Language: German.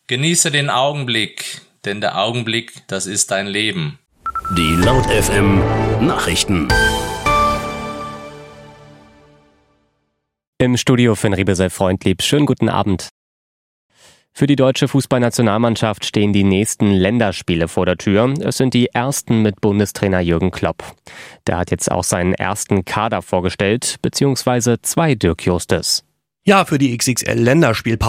Genieße den Augenblick, denn der Augenblick, das ist dein Leben. Die Laut FM Nachrichten. Im Studio Finn Riebesel Freundlieb. Schönen guten Abend. Für die deutsche Fußballnationalmannschaft stehen die nächsten Länderspiele vor der Tür. Es sind die ersten mit Bundestrainer Jürgen Klopp. Der hat jetzt auch seinen ersten Kader vorgestellt, beziehungsweise 2 Dirk Justes. Ja, für die XXL-Länderspielpause